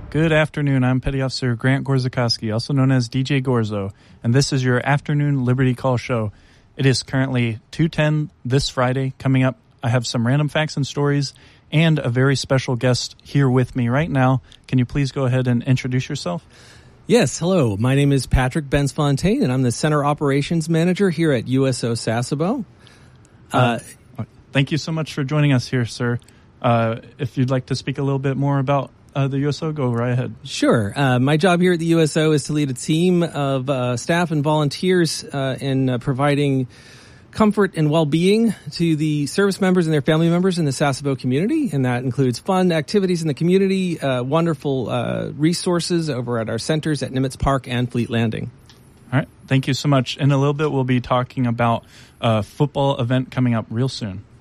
Good afternoon. I'm Petty Officer Grant Gorzakowski, also known as DJ Gorzo, and this is your afternoon Liberty Call show. It is currently 2:10 this Friday. Coming up, I have some random facts and stories and a very special guest here with me right now. Can you please go ahead and introduce yourself? Yes, hello. My name is Patrick Bensfontaine, and I'm the Center Operations Manager here at USO Sasebo. Thank you so much for joining us here, sir. If you'd like to speak a little bit more about the USO, go right ahead. Sure. My job here at the USO is to lead a team of staff and volunteers in providing comfort and well-being to the service members and their family members in the Sasebo community, and that includes fun activities in the community, wonderful resources over at our centers at Nimitz Park and Fleet Landing. All right. Thank you so much. In a little bit, we'll be talking about a football event coming up real soon.